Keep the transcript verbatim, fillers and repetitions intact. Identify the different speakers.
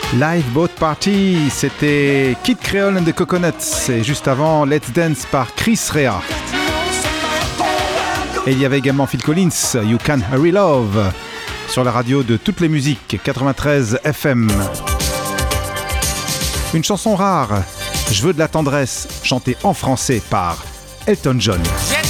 Speaker 1: Live Boat Party, c'était Kid Creole and the Coconuts et juste avant Let's Dance par Chris Rea. Et il y avait également Phil Collins, You Can Hurry Love, sur la radio de toutes les musiques, quatre-vingt-treize F M. Une chanson rare, Je veux de la tendresse, chantée en français par Elton John.